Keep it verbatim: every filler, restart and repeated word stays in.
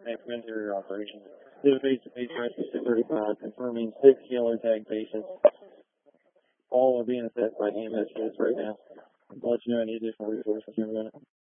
Maximum Interior Operations. Did a face-to-face rescue six thirty-five, confirming six yellow tag patients. All are being assessed by E M S units right now. I'll let you know any additional resources in a minute.